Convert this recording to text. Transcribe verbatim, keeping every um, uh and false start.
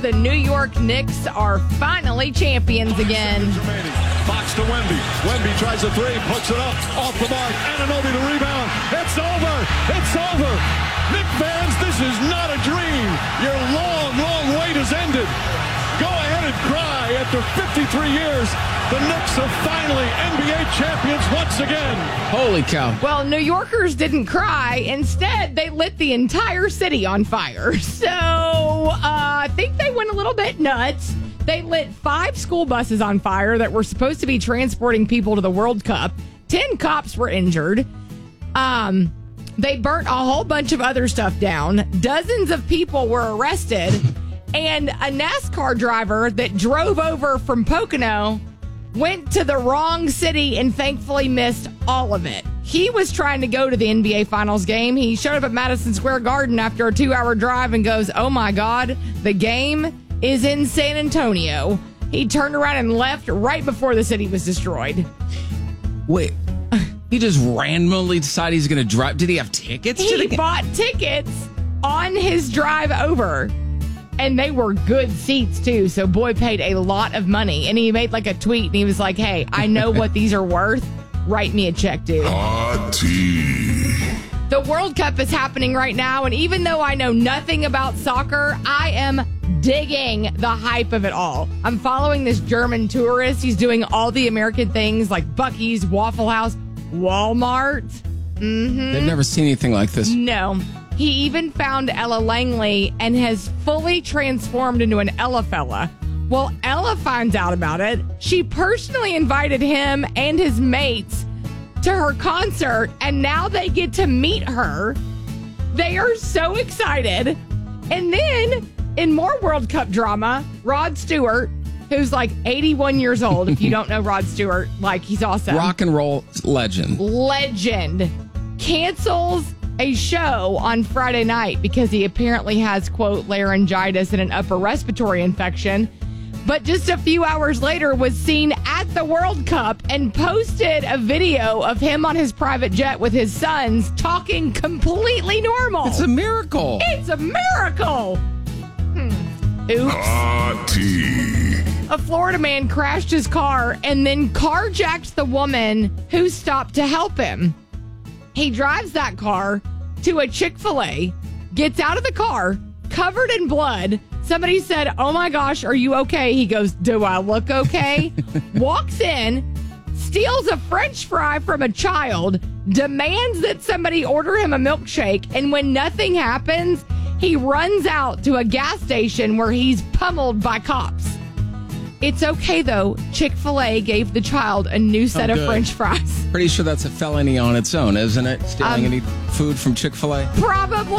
The New York Knicks are finally champions again. Fox to Wemby. Wemby tries a three, puts it up, off the mark. Anunoby to rebound. It's over. It's over. Knick fans, this is not a dream. Your long, long wait has ended. Go ahead and cry. After fifty-three years, the Knicks are finally N B A champions once again. Holy cow. Well, New Yorkers didn't cry. Instead, they lit the entire city on fire. So uh, I think they went a little bit nuts. They lit five school buses on fire that were supposed to be transporting people to the World Cup. Ten cops were injured. Um, they burnt a whole bunch of other stuff down. Dozens of people were arrested. And a NASCAR driver that drove over from Pocono went to the wrong city and thankfully missed all of it. He was trying to go to the N B A Finals game. He showed up at Madison Square Garden after a two-hour drive and goes, oh, my God, the game is in San Antonio. He turned around and left right before the city was destroyed. Wait, he just randomly decided he's going to drive? Did he have tickets? He to the game? bought tickets on his drive over. And they were good seats, too. So Boy paid a lot of money. And he made like a tweet. And he was like, hey, I know what these are worth. Write me a check, dude. Hot tea. The World Cup is happening right now. And even though I know nothing about soccer, I am digging the hype of it all. I'm following this German tourist. He's doing all the American things like Buc-ee's, Waffle House, Walmart. Mm-hmm. They've never seen anything like this. No. He even found Ella Langley and has fully transformed into an Ella fella. Well, Ella finds out about it. She personally invited him and his mates to her concert, and now they get to meet her. They are so excited. And then, in more World Cup drama, Rod Stewart, who's like eighty-one years old, if you don't know Rod Stewart, like, he's awesome. Rock and roll legend. Legend. Cancels a show on Friday night because he apparently has, quote, laryngitis and an upper respiratory infection. But just a few hours later was seen at the World Cup and posted a video of him on his private jet with his sons talking completely normal. It's a miracle. It's a miracle. Hmm. Oops. Hot tea. A Florida man crashed his car and then carjacked the woman who stopped to help him. He drives that car to a Chick-fil-A, gets out of the car, covered in blood. Somebody said, oh my gosh, are you okay? He goes, do I look okay? Walks in, steals a French fry from a child, demands that somebody order him a milkshake, and when nothing happens, he runs out to a gas station where he's pummeled by cops. It's okay, though. Chick-fil-A gave the child a new set Oh, of good. French fries. Pretty sure that's a felony on its own, isn't it? Stealing Um, any food from Chick-fil-A? Probably.